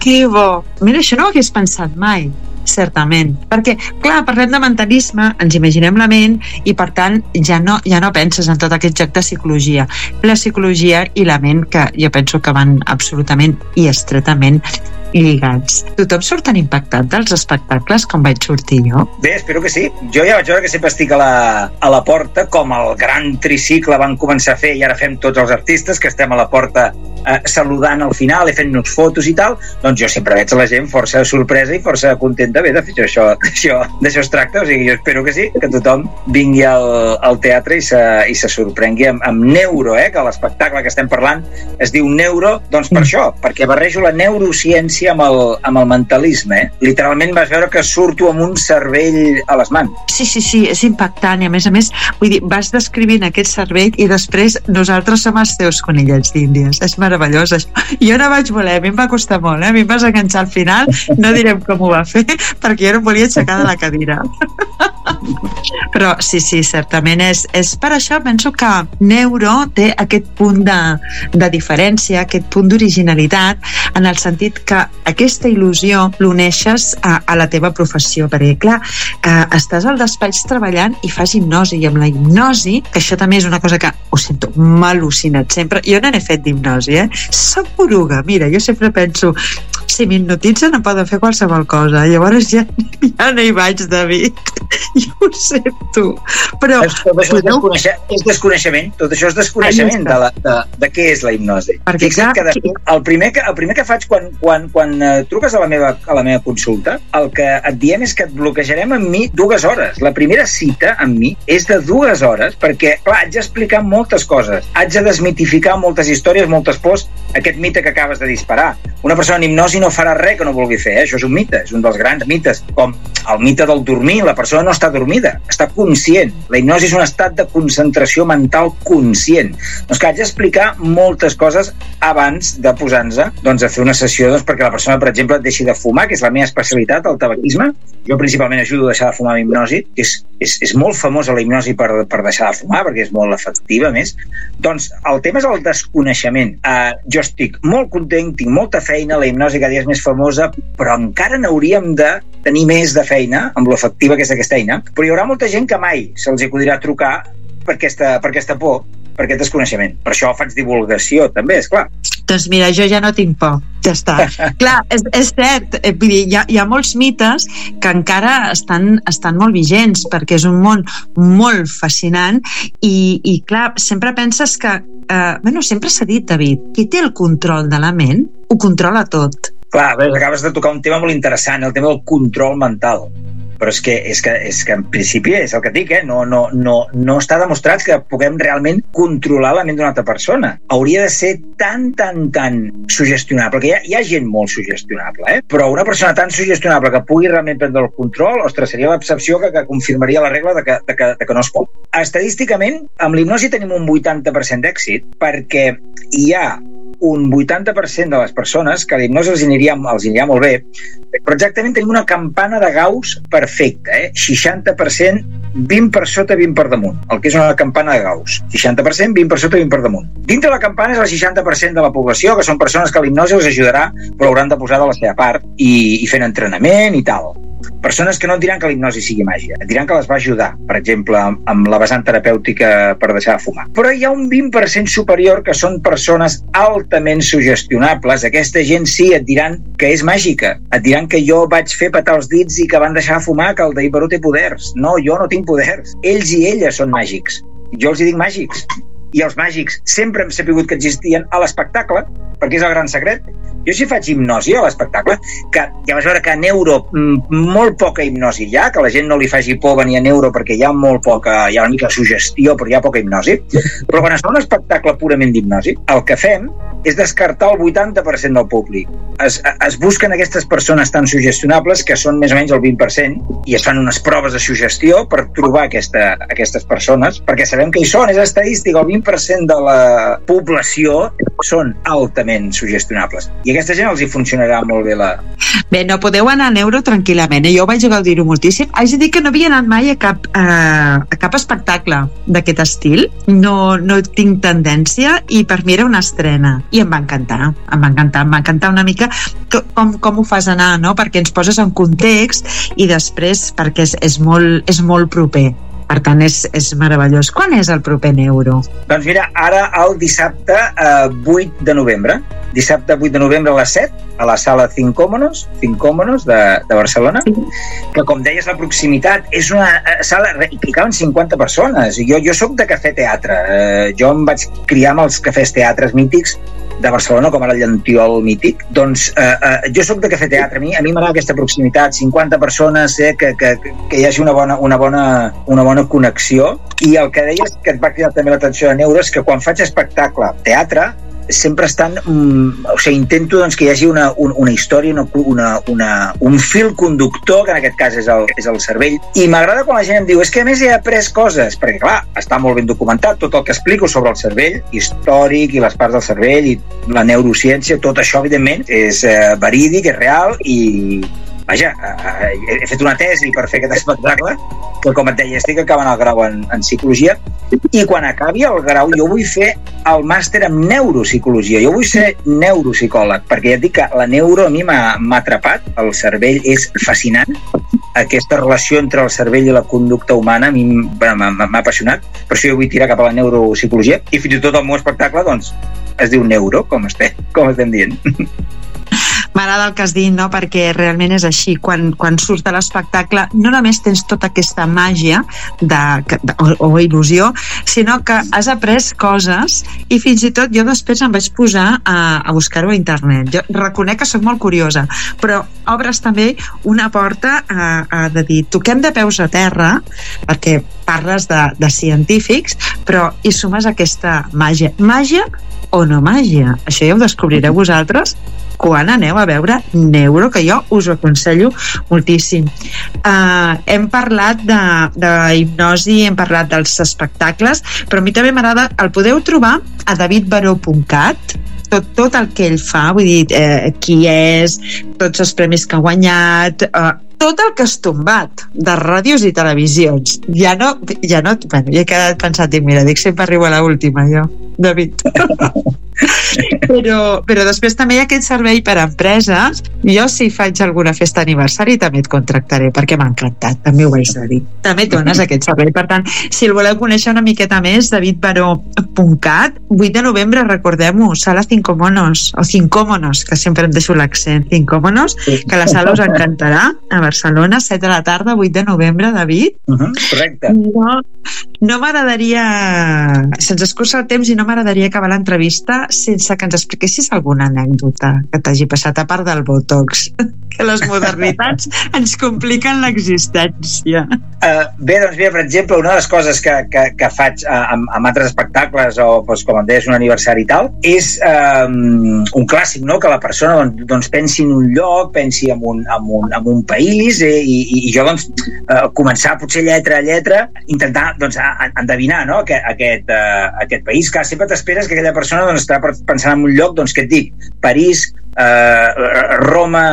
Que bo! Mira, això no ho hagués pensat mai, certament. Perquè, clar, parlem de mentalisme, ens imaginem la ment i, per tant, ja no penses en tot aquest joc de psicologia. La psicologia i la ment, que jo penso que van absolutament i estretament lligats. Tothom surt tan impactat dels espectacles com vaig sortir jo? Bé, espero que sí. Jo ja vaig veure que sempre estic a la porta, com el gran tricicle van començar a fer i ara fem tots els artistes, que estem a la porta saludant al final i fent-nos fotos i tal. Doncs jo sempre veig la gent força sorpresa i força contenta. Bé, de fet, d'això es tracta. O sigui, jo espero que sí, que tothom vingui al teatre i se sorprengui amb Neuro, que l'espectacle que estem parlant es diu Neuro, doncs per això, perquè barrejo la neurociència amb el mentalisme. Literalment vas veure que surto amb un cervell a les mans. Sí, és impactant i a més, vull dir, vas descrivint aquest cervell i després nosaltres som els teus conillets d'Índies. És meravellós això. Jo no vaig voler, a mi em va costar molt, a mi em vas enganxar al final, no direm com ho va fer, perquè jo no em volia aixecar de la cadira. Però sí, certament és per això penso que Neuro té aquest punt de diferència, aquest punt d'originalitat, en el sentit que aquesta il·lusió l'uneixes a la teva professió, perquè clar, estàs al despatx treballant i fas hipnosi, i amb la hipnosi, que això també és una cosa que ho sento, m'ha al·lucinat sempre, jo no n'he fet d'hipnosi, soc poruga, mira, jo sempre penso, si m'hipnotitzen em poden fer qualsevol cosa, llavors ja no hi vaig, David, jo ho sento, però és desconeixement, tot això és desconeixement de què és la hipnosi. Fixa't que el primer que faig quan truques a la meva consulta, el que et diem és que et bloquejarem amb mi 2 hores. La primera cita amb mi és de 2 hores, perquè, clar, haig d'explicar moltes coses, haig de desmitificar moltes històries, moltes pors, aquest mite que acabes de disparar. Una persona en hipnosi no farà res que no vulgui fer, això és un mite, és un dels grans mites, com el mite del dormir. La persona no està dormida, està conscient. La hipnosi és un estat de concentració mental conscient. Doncs que haig d'explicar moltes coses abans de posar-nos a fer una sessió, perquè la persona, per exemple, et deixi de fumar, que és la meva especialitat, el tabaquisme. Jo principalment ajudo a deixar de fumar amb hipnosi, que és molt famosa la hipnosi per deixar de fumar, perquè és molt efectiva, més. Doncs el tema és el desconeixement. Jo estic molt content, tinc molta feina, la hipnosi cada dia és més famosa, però encara n'hauríem de tenir més de feina amb l'efectiva que és aquesta eina. Però hi haurà molta gent que mai se'ls acudirà trucar per aquesta por, per aquest desconeixement. Per això faig divulgació, també, esclar. Doncs mira, jo ja no tinc por, ja està. Clar, és cert, vull dir, hi ha molts mites que encara estan molt vigents, perquè és un món molt fascinant i clar, sempre penses que sempre s'ha dit, David, qui té el control de la ment ho controla tot. Clar, acabes de tocar un tema molt interessant, el tema del control mental. Però és que en principi és el que dic, no està demostrat que puguem realment controlar la ment d'una altra persona. Hauria de ser tan sugestionable, perquè hi ha gent molt sugestionable, però una persona tan sugestionable que pugui realment prendre el control, ostres, seria l'excepció que confirmaria la regla de que no es pot. Estadísticament, amb l'hipnosi tenim un 80% d'èxit, perquè hi ha un 80% de les persones que l'hipnosi els aniria molt bé, però exactament tenim una campana de Gauss perfecta, 60%, 20 per sota, 20 per damunt, el que és una campana de Gauss. 60%, 20 per sota, 20 per damunt. Dintre la campana és el 60% de la població, que són persones que l'hipnosi els ajudarà, però hauran de posar de la seva part i fent entrenament i tal. Persones que no et diran que l'hipnosi sigui màgia, et diran que les va ajudar, per exemple, amb la vessant terapèutica per deixar de fumar. Però hi ha un 20% superior que són persones altament sugestionables. Aquesta gent sí, et diran que és màgica, et diran que jo vaig fer petar els dits i que van deixar de fumar, que el David Baró té poders. No, jo no tinc poders. Ells i elles són màgics. Jo els hi dic màgics. I els màgics sempre hem sabut que existien a l'espectacle, perquè és el gran secret. Jo si faig hipnosi a l'espectacle, que ja vas veure que a Neuro molt poca hipnosi hi ha, que la gent no li faci por venir a Neuro perquè hi ha molt poca, hi ha una mica de suggestió, però hi ha poca hipnosi. Però quan es fa un espectacle purament d'hipnosi, el que fem és descartar el 80% del públic. Es busquen aquestes persones tan sugestionables, que són més o menys el 20%, i es fan unes proves de suggestió per trobar aquestes persones, perquè sabem que hi són, és estadístic, el 20% 20% de la població són altament sugestionables. I a aquesta gent els hi funcionarà molt bé la... Bé, no podeu anar a Neuro tranquil·lament. Jo vaig gaudir-ho moltíssim. Haig de dir que no havia anat mai a cap espectacle d'aquest estil. No tinc tendència i per mi era una estrena. I em va encantar. Em va encantar una mica com ho fas anar, no? Perquè ens poses en context i després perquè és molt proper. Per tant, és meravellós. Quan és el proper Neuro? Doncs mira, ara el dissabte 8 de novembre. Dissabte 8 de novembre a les 7, a la sala Cincómonos de Barcelona, que com deies, la proximitat és una sala i hi caben 50 persones. Jo soc de cafè teatre. Jo em vaig criar amb els cafès teatres mítics de Barcelona, com ara el Llantiol mític. Doncs jo soc de cafè teatre. A mi m'agrada aquesta proximitat, 50 persones, que hi hagi una bona connexió. I el que deies, que et va cridar també l'atenció de Neuro, és que quan faig espectacle teatre sempre estan... intento doncs, que hi hagi una història, un fil conductor, que en aquest cas és el cervell. I m'agrada quan la gent em diu, és que a més he après coses, perquè clar, està molt ben documentat, tot el que explico sobre el cervell, històric i les parts del cervell i la neurociència, tot això evidentment és verídic, és real i... Vaja, he fet una tesi per fer aquest espectacle, que com et deia, estic acabant el grau en psicologia, i quan acabi el grau jo vull fer el màster en neuropsicologia. Jo vull ser neuropsicòleg, perquè ja et dic que la neuro a mi m'ha atrapat, el cervell és fascinant, aquesta relació entre el cervell i la conducta humana a mi m'ha apassionat, per això jo vull tirar cap a la neuropsicologia, i fins i tot el meu espectacle doncs, es diu Neuro, com estem dient. M'agrada el que has dit, no? Perquè realment és així. Quan surts de l'espectacle no només tens tota aquesta màgia o il·lusió, sinó que has après coses i fins i tot jo després em vaig posar a buscar-ho a internet. Jo reconec que soc molt curiosa, però obres també una porta de dir, toquem de peus a terra, perquè parles de científics, però hi sumes aquesta màgia. Màgia o no màgia? Això ja ho descobrireu vosaltres quan aneu a veure Neuro, que jo us ho aconsello moltíssim. Hem parlat de hipnosi, hem parlat dels espectacles, però a mi també m'agrada, el podeu trobar a davidbaró.cat, tot el que ell fa, vull dir, qui és, tots els premis que ha guanyat, tot el que has tombat de ràdios i televisions. Ja no, bueno, ja he quedat pensant, mira, sempre arribo a l'última, jo, David. Però després també hi ha aquest servei per a empreses. Jo, si faig alguna festa d'aniversari, també et contractaré, perquè m'ha encantat, també ho vaig dir. També dones aquest servei. Per tant, si el voleu conèixer una miqueta més, davidbaró.cat. 8 de novembre, recordem-ho, sala Cincómonos, o Cincómonos, que sempre em deixo l'accent, Cincómonos, que la sala us encantarà, a Barcelona, 7 de la tarda, 8 de novembre, David. Correcte. No m'agradaria, se'ns escurça el temps i no m'agradaria acabar l'entrevista sense que ens expliquessis alguna anècdota que t'hagi passat, a part del Botox, que les modernitats ens compliquen l'existència. Bé, doncs mira, per exemple, una de les coses que faig amb altres espectacles o doncs, com em deies, un aniversari i tal, és un clàssic, no?, que la persona doncs, pensi en un lloc, pensi en un país i jo doncs, començar potser lletra a lletra, intentar doncs, endevinar, no?, aquest país, que sempre t'esperes que aquella persona doncs, està pensant en un lloc, doncs què et dic, París, Roma,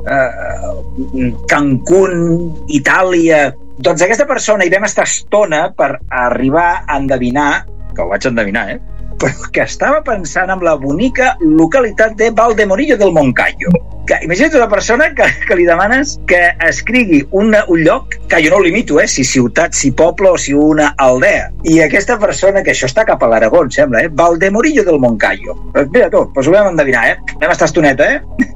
Cancún, Itàlia. Doncs aquesta persona hi vam estar estona per arribar a endevinar, que ho vaig endevinar, però que estava pensant en la bonica localitat de Valdemorillo del Moncayo. Imagina't una persona que li demanes que escrigui un lloc, que jo no ho limito, si ciutat, si poble o si una aldea. I aquesta persona, que això està cap a l'Aragó, em sembla, Valdemorillo del Moncayo. Mira tu, doncs ho vam endevinar, Vam estar estoneta,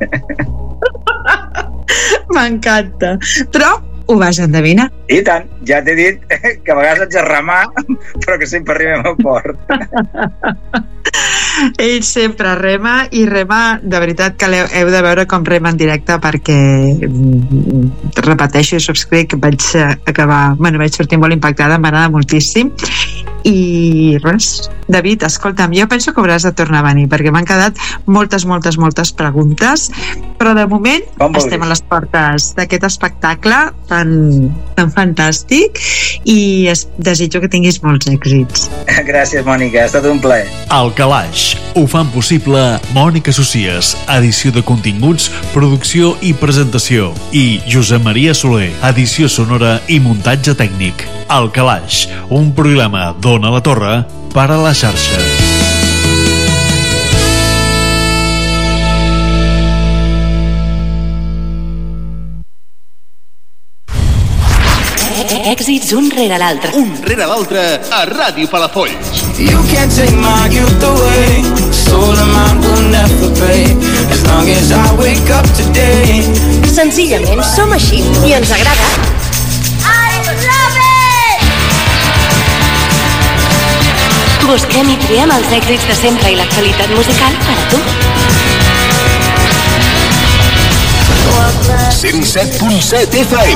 M'encanta. Però ho vas endevinar. I tant, ja t'he dit que a vegades haig de remar, però que sempre arribem a port. Ell sempre rema, i rema, de veritat que heu de veure com rema en directe, perquè repeteixo i subscric, vaig sortir molt impactada, m'agrada moltíssim. I res, David, escolta'm, jo penso que hauràs de tornar a venir, perquè m'han quedat moltes preguntes, però de moment estem a les portes d'aquest espectacle tan fantàstic, i desitjo que tinguis molts èxits. Gràcies, Mònica, ha estat un plaer. Al Calaix ho fan possible Mònica Socies, edició de continguts, producció i presentació, i Josep Maria Soler, edició sonora i muntatge tècnic. Al Calaix, un programa d'Ona la Torre per a la xarxa. Èxits un rere l'altre. Un rere l'altre a Ràdio Palafolls. You can't take my youth away. Soul of mine will never pay. As long as I wake up today. Senzillament som així i ens agrada. I love it! Busquem i triem els èxits de sempre i l'actualitat musical per a tu. 107.7 FM.